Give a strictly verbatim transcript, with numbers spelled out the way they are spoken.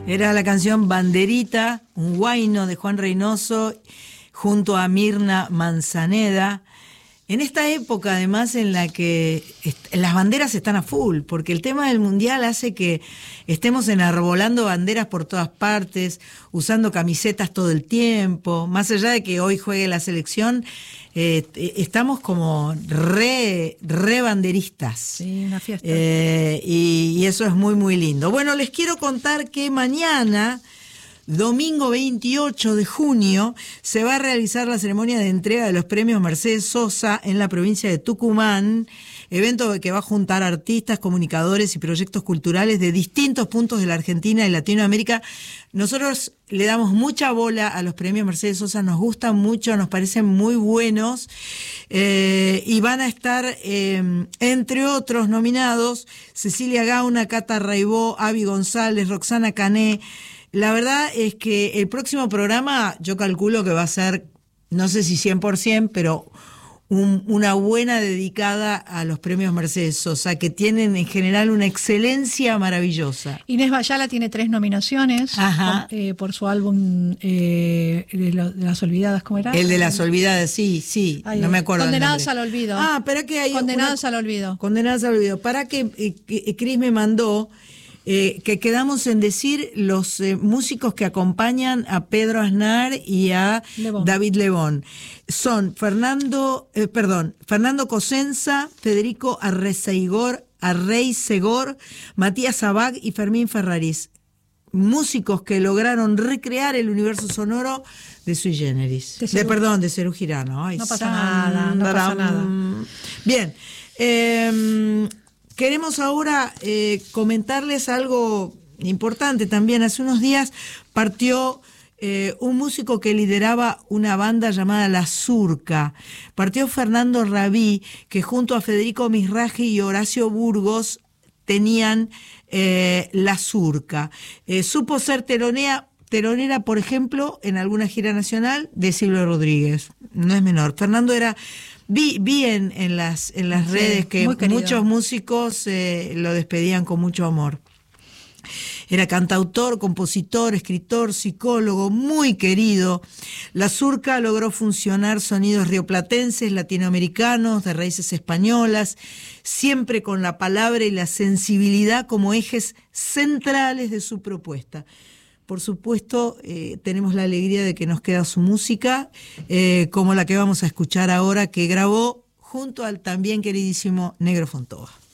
Era la canción Banderita, un guayno de Juan Reynoso junto a Mirna Manzaneda. En esta época, además, en la que est- las banderas están a full, porque el tema del mundial hace que estemos enarbolando banderas por todas partes, usando camisetas todo el tiempo. Más allá de que hoy juegue la selección, eh, estamos como re, re banderistas. Sí, una fiesta. Eh, y, y eso es muy, muy lindo. Bueno, les quiero contar que mañana, domingo veintiocho de junio, se va a realizar la ceremonia de entrega de los premios Mercedes Sosa en la provincia de Tucumán, evento que va a juntar artistas, comunicadores y proyectos culturales de distintos puntos de la Argentina y Latinoamérica. Nosotros le damos mucha bola a los premios Mercedes Sosa, nos gustan mucho, nos parecen muy buenos, eh, y van a estar, eh, entre otros nominados, Cecilia Gauna, Cata Raibó, Avi González, Roxana Cané. La verdad es que el próximo programa yo calculo que va a ser, no sé si cien por ciento, pero un, una buena dedicada a los premios Mercedes Sosa, que tienen en general una excelencia maravillosa. Inés Bayala tiene tres nominaciones Ajá. por, eh, por su álbum eh, de, lo, de las Olvidadas, ¿cómo era? El de las Olvidadas, sí, sí, Ay, no me acuerdo. Condenadas al Olvido. Ah, pero que hay Condenadas una, al Olvido. Condenadas al Olvido. Para que eh, que Cris me mandó eh, que quedamos en decir los eh, músicos que acompañan a Pedro Aznar y a Lebón. David Lebón. Son Fernando, eh, perdón, Fernando Cosenza, Federico Arreceigor, Arreizegor, Matías Abag y Fermín Ferrariz. Músicos que lograron recrear el universo sonoro de Sui Generis. De, de perdón, de Serú Girano. Ay, no pasa nada, no pasa nada. Bien. Eh, queremos ahora eh, comentarles algo importante también. Hace unos días partió eh, un músico que lideraba una banda llamada La Surca. Partió Fernando Rabí, que junto a Federico Misraji y Horacio Burgos tenían eh, La Surca. Eh, supo ser telonea, telonera, por ejemplo, en alguna gira nacional de Silvio Rodríguez. No es menor. Fernando era... Vi, vi en, en las, en las Sí, redes que muy muchos músicos eh, lo despedían con mucho amor. Era cantautor, compositor, escritor, psicólogo, muy querido. La Surca logró funcionar sonidos rioplatenses, latinoamericanos, de raíces españolas, siempre con la palabra y la sensibilidad como ejes centrales de su propuesta. Por supuesto, eh, tenemos la alegría de que nos queda su música, eh, como la que vamos a escuchar ahora, que grabó junto al también queridísimo Negro Fontova.